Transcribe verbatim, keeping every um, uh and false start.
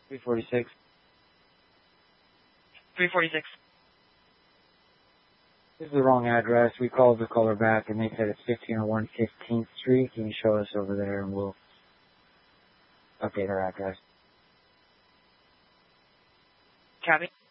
three forty-six. three forty-six. This is the wrong address. We called the caller back and they said it's fifteen oh one fifteenth Street. Can you show us over there and we'll update our address? Copy.